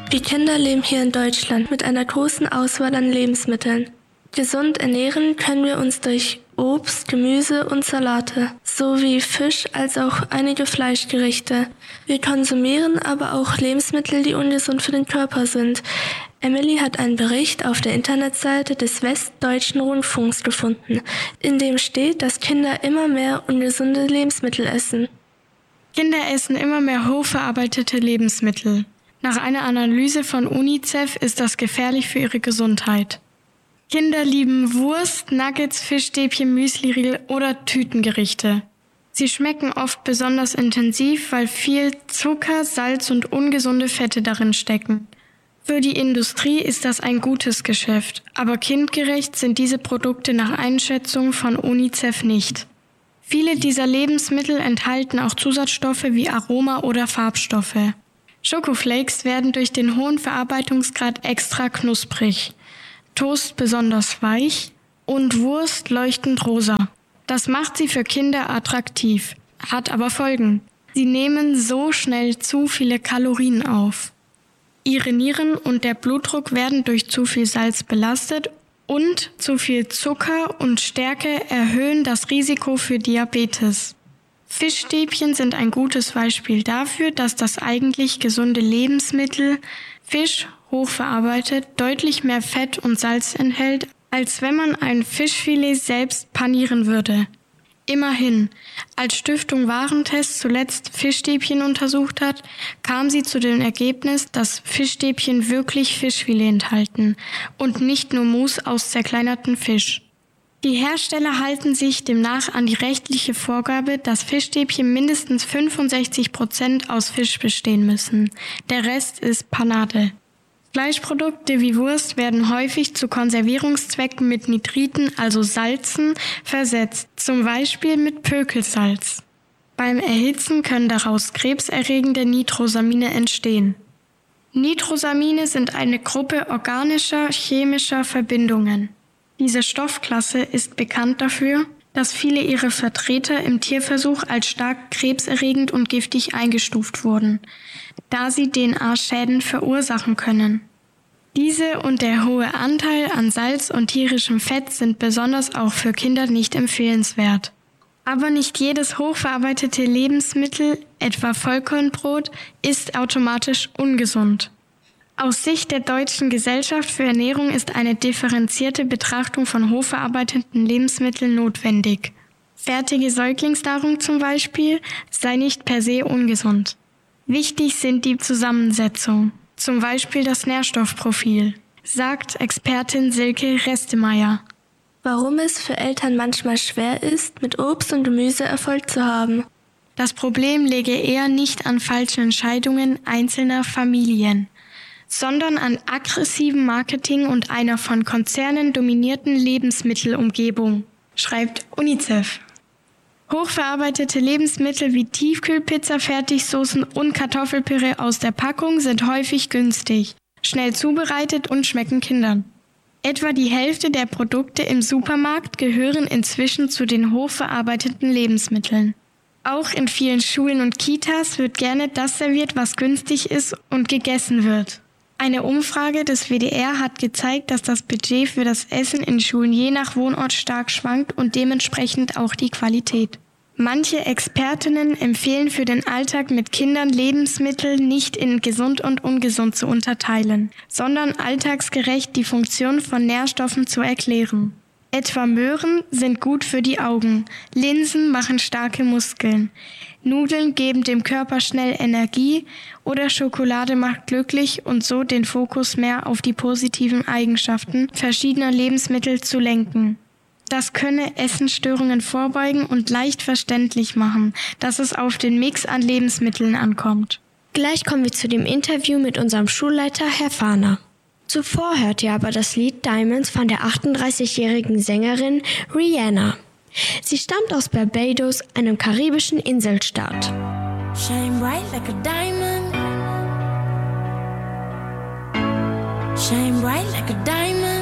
Die Kinder leben hier in Deutschland mit einer großen Auswahl an Lebensmitteln. Gesund ernähren können wir uns durch Obst, Gemüse und Salate, sowie Fisch als auch einige Fleischgerichte. Wir konsumieren aber auch Lebensmittel, die ungesund für den Körper sind. Emily hat einen Bericht auf der Internetseite des Westdeutschen Rundfunks gefunden, in dem steht, dass Kinder immer mehr ungesunde Lebensmittel essen. Kinder essen immer mehr hochverarbeitete Lebensmittel. Nach einer Analyse von UNICEF ist das gefährlich für ihre Gesundheit. Kinder lieben Wurst, Nuggets, Fischstäbchen, Müsliriegel oder Tütengerichte. Sie schmecken oft besonders intensiv, weil viel Zucker, Salz und ungesunde Fette darin stecken. Für die Industrie ist das ein gutes Geschäft, aber kindgerecht sind diese Produkte nach Einschätzung von UNICEF nicht. Viele dieser Lebensmittel enthalten auch Zusatzstoffe wie Aroma- oder Farbstoffe. Schokoflakes werden durch den hohen Verarbeitungsgrad extra knusprig, Toast besonders weich und Wurst leuchtend rosa. Das macht sie für Kinder attraktiv, hat aber Folgen. Sie nehmen so schnell zu viele Kalorien auf. Ihre Nieren und der Blutdruck werden durch zu viel Salz belastet und zu viel Zucker und Stärke erhöhen das Risiko für Diabetes. Fischstäbchen sind ein gutes Beispiel dafür, dass das eigentlich gesunde Lebensmittel Fisch hochverarbeitet deutlich mehr Fett und Salz enthält, als wenn man ein Fischfilet selbst panieren würde. Immerhin, als Stiftung Warentest zuletzt Fischstäbchen untersucht hat, kam sie zu dem Ergebnis, dass Fischstäbchen wirklich Fischfilet enthalten und nicht nur Mousse aus zerkleinerten Fisch. Die Hersteller halten sich demnach an die rechtliche Vorgabe, dass Fischstäbchen mindestens 65% aus Fisch bestehen müssen. Der Rest ist Panade. Fleischprodukte wie Wurst werden häufig zu Konservierungszwecken mit Nitriten, also Salzen, versetzt, zum Beispiel mit Pökelsalz. Beim Erhitzen können daraus krebserregende Nitrosamine entstehen. Nitrosamine sind eine Gruppe organischer chemischer Verbindungen. Diese Stoffklasse ist bekannt dafür, dass viele ihrer Vertreter im Tierversuch als stark krebserregend und giftig eingestuft wurden, da sie DNA-Schäden verursachen können. Diese und der hohe Anteil an Salz und tierischem Fett sind besonders auch für Kinder nicht empfehlenswert. Aber nicht jedes hochverarbeitete Lebensmittel, etwa Vollkornbrot, ist automatisch ungesund. Aus Sicht der Deutschen Gesellschaft für Ernährung ist eine differenzierte Betrachtung von hochverarbeiteten Lebensmitteln notwendig. Fertige Säuglingsnahrung zum Beispiel sei nicht per se ungesund. Wichtig sind die Zusammensetzung, zum Beispiel das Nährstoffprofil, sagt Expertin Silke Restemeyer. Warum es für Eltern manchmal schwer ist, mit Obst und Gemüse Erfolg zu haben. Das Problem läge eher nicht an falschen Entscheidungen einzelner Familien, sondern an aggressivem Marketing und einer von Konzernen dominierten Lebensmittelumgebung, schreibt UNICEF. Hochverarbeitete Lebensmittel wie Tiefkühlpizza, Fertigsoßen und Kartoffelpüree aus der Packung sind häufig günstig, schnell zubereitet und schmecken Kindern. Etwa die Hälfte der Produkte im Supermarkt gehören inzwischen zu den hochverarbeiteten Lebensmitteln. Auch in vielen Schulen und Kitas wird gerne das serviert, was günstig ist und gegessen wird. Eine Umfrage des WDR hat gezeigt, dass das Budget für das Essen in Schulen je nach Wohnort stark schwankt und dementsprechend auch die Qualität. Manche Expertinnen empfehlen für den Alltag mit Kindern Lebensmittel nicht in gesund und ungesund zu unterteilen, sondern alltagsgerecht die Funktion von Nährstoffen zu erklären. Etwa Möhren sind gut für die Augen, Linsen machen starke Muskeln, Nudeln geben dem Körper schnell Energie oder Schokolade macht glücklich und so den Fokus mehr auf die positiven Eigenschaften verschiedener Lebensmittel zu lenken. Das könne Essensstörungen vorbeugen und leicht verständlich machen, dass es auf den Mix an Lebensmitteln ankommt. Gleich kommen wir zu dem Interview mit unserem Schulleiter, Herr Fahner. Zuvor hört ihr aber das Lied Diamonds von der 38-jährigen Sängerin Rihanna. Sie stammt aus Barbados, einem karibischen Inselstaat. Shine bright like a diamond. Shine bright like a diamond.